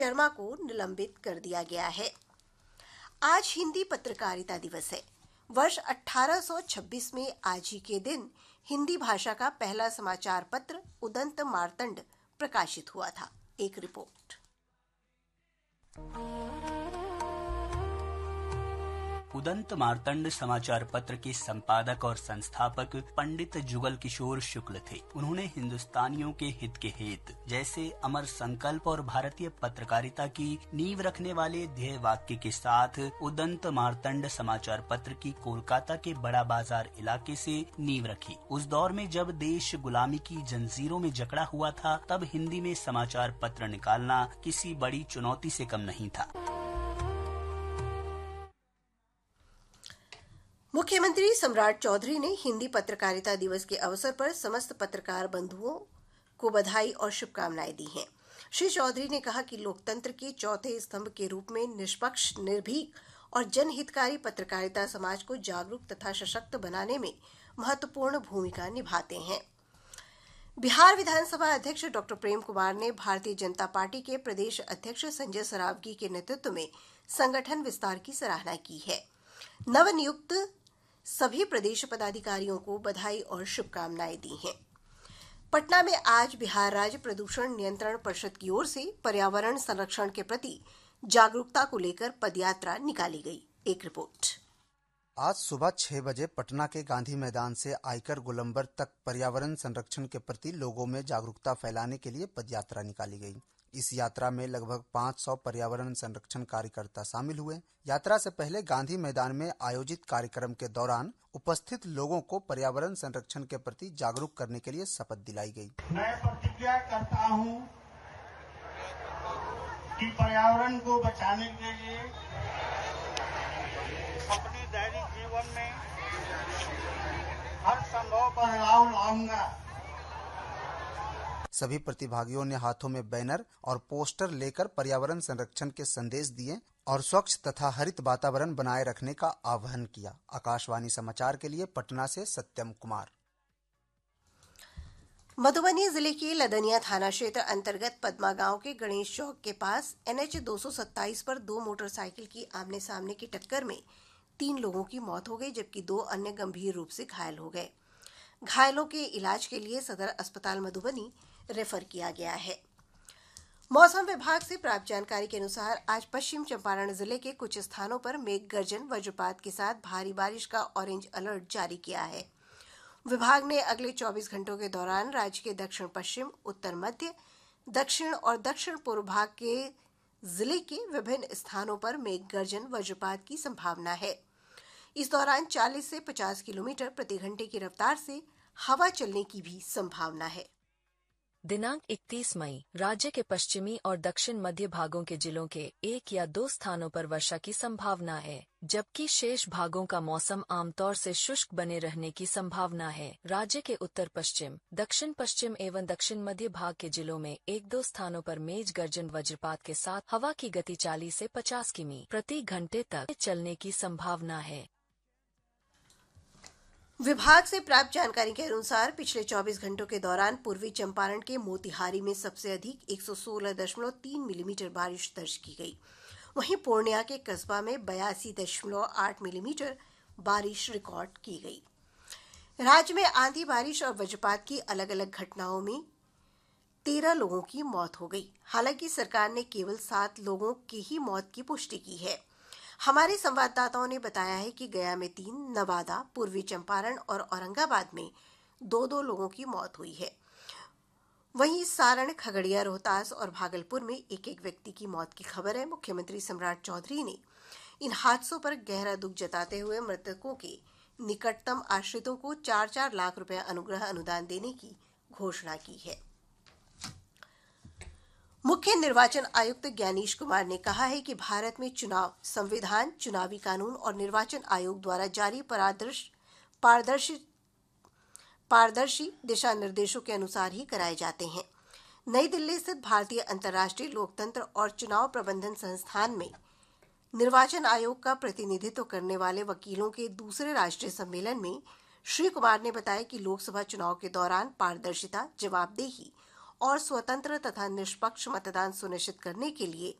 शर्मा को निलंबित कर दिया गया है। आज हिंदी पत्रकारिता दिवस है। वर्ष 1826 में आज ही के दिन हिंदी भाषा का पहला समाचार पत्र उदंत मार्तंड प्रकाशित हुआ था। एक रिपोर्ट। उदंत मार्तंड समाचार पत्र के संपादक और संस्थापक पंडित जुगल किशोर शुक्ल थे। उन्होंने हिंदुस्तानियों के हित के हेत जैसे अमर संकल्प और भारतीय पत्रकारिता की नींव रखने वाले ध्येय वाक्य के साथ उदंत मार्तंड समाचार पत्र की कोलकाता के बड़ा बाजार इलाके से नींव रखी। उस दौर में जब देश गुलामी की जंजीरों में जकड़ा हुआ था, तब हिंदी में समाचार पत्र निकालना किसी बड़ी चुनौती से कम नहीं था। मुख्यमंत्री सम्राट चौधरी ने हिंदी पत्रकारिता दिवस के अवसर पर समस्त पत्रकार बंधुओं को बधाई और शुभकामनाएं दी हैं। श्री चौधरी ने कहा कि लोकतंत्र के चौथे स्तंभ के रूप में निष्पक्ष, निर्भीक और जनहितकारी पत्रकारिता समाज को जागरूक तथा सशक्त बनाने में महत्वपूर्ण भूमिका निभाते हैं। बिहार विधानसभा अध्यक्ष डॉक्टर प्रेम कुमार ने भारतीय जनता पार्टी के प्रदेश अध्यक्ष संजय सरावगी के नेतृत्व में संगठन विस्तार की सराहना की है। नवनियुक्त सभी प्रदेश पदाधिकारियों को बधाई और शुभकामनाएं दी हैं। पटना में आज बिहार राज्य प्रदूषण नियंत्रण परिषद की ओर से पर्यावरण संरक्षण के प्रति जागरूकता को लेकर पदयात्रा निकाली गई। एक रिपोर्ट। आज सुबह 6 बजे पटना के गांधी मैदान से आयकर गोलंबर तक पर्यावरण संरक्षण के प्रति लोगों में जागरूकता फैलाने के लिए पदयात्रा निकाली गई। इस यात्रा में लगभग 500 पर्यावरण संरक्षण कार्यकर्ता शामिल हुए। यात्रा से पहले गांधी मैदान में आयोजित कार्यक्रम के दौरान उपस्थित लोगों को पर्यावरण संरक्षण के प्रति जागरूक करने के लिए शपथ दिलाई गई। मैं प्रतिज्ञा करता हूं कि पर्यावरण को बचाने के लिए अपने दैनिक जीवन में हर संभव बदलाव लाऊंगा। सभी प्रतिभागियों ने हाथों में बैनर और पोस्टर लेकर पर्यावरण संरक्षण के संदेश दिए और स्वच्छ तथा हरित वातावरण बनाए रखने का आह्वान किया। आकाशवाणी समाचार के लिए पटना से सत्यम कुमार। मधुबनी जिले के लदनिया थाना क्षेत्र अंतर्गत पद्मा गांव के गणेश चौक के पास NH 227 पर 2 मोटरसाइकिल की आमने सामने की टक्कर में 3 लोगों की मौत हो गई, जबकि 2 अन्य गंभीर रूप से घायल हो गए। घायलों के इलाज के लिए सदर अस्पताल मधुबनी रेफर किया गया है। मौसम विभाग से प्राप्त जानकारी के अनुसार आज पश्चिम चंपारण जिले के कुछ स्थानों पर मेघ गर्जन वज्रपात के साथ भारी बारिश का ऑरेंज अलर्ट जारी किया है। विभाग ने अगले 24 घंटों के दौरान राज्य के दक्षिण पश्चिम, उत्तर मध्य, दक्षिण और दक्षिण पूर्व भाग के जिले के विभिन्न स्थानों पर मेघ गर्जन वज्रपात की संभावना है। इस दौरान 40 से 50 किलोमीटर प्रति घंटे की रफ्तार से हवा चलने की भी संभावना है। दिनांक 31 मई राज्य के पश्चिमी और दक्षिण मध्य भागों के जिलों के 1 या 2 स्थानों पर वर्षा की संभावना है, जबकि शेष भागों का मौसम आमतौर से शुष्क बने रहने की संभावना है। राज्य के उत्तर पश्चिम, दक्षिण पश्चिम एवं दक्षिण मध्य भाग के जिलों में 1-2 स्थानों पर मेघ गर्जन वज्रपात के साथ हवा की गति 40 से 50 किमी प्रति घंटे तक चलने की संभावना है। विभाग से प्राप्त जानकारी के अनुसार पिछले 24 घंटों के दौरान पूर्वी चंपारण के मोतिहारी में सबसे अधिक 116.3 मिलीमीटर बारिश दर्ज की गई। वहीं पूर्णिया के कस्बा में 82.8 मिलीमीटर बारिश रिकॉर्ड की गई। राज्य में आंधी, बारिश और वज्रपात की अलग अलग घटनाओं में 13 लोगों की मौत हो गई। हालांकि सरकार ने केवल 7 लोगों की ही मौत की पुष्टि की है। हमारे संवाददाताओं ने बताया है कि गया में 3, नवादा, पूर्वी चंपारण और औरंगाबाद में 2-2 लोगों की मौत हुई है। वहीं सारण, खगड़िया, रोहतास और भागलपुर में 1-1 व्यक्ति की मौत की खबर है। मुख्यमंत्री सम्राट चौधरी ने इन हादसों पर गहरा दुख जताते हुए मृतकों के निकटतम आश्रितों को 4-4 लाख रुपए अनुग्रह अनुदान देने की घोषणा की है। मुख्य निर्वाचन आयुक्त ज्ञानेश कुमार ने कहा है कि भारत में चुनाव संविधान, चुनावी कानून और निर्वाचन आयोग द्वारा जारी पारदर्शी दिशा निर्देशों के अनुसार ही कराए जाते हैं। नई दिल्ली स्थित भारतीय अंतर्राष्ट्रीय लोकतंत्र और चुनाव प्रबंधन संस्थान में निर्वाचन आयोग का प्रतिनिधित्व करने वाले वकीलों के दूसरे राष्ट्रीय सम्मेलन में श्री कुमार ने बताया कि लोकसभा चुनाव के दौरान पारदर्शिता, जवाबदेही और स्वतंत्र तथा निष्पक्ष मतदान सुनिश्चित करने के लिए